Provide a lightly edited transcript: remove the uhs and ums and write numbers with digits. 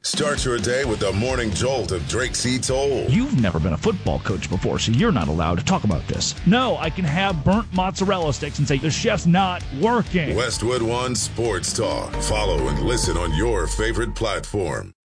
Start your day with the morning jolt of Drake C. Toll. You've never been a football coach before, so you're not allowed to talk about this. No, I can have burnt mozzarella sticks and say the chef's not working. Westwood One Sports Talk. Follow and listen on your favorite platform.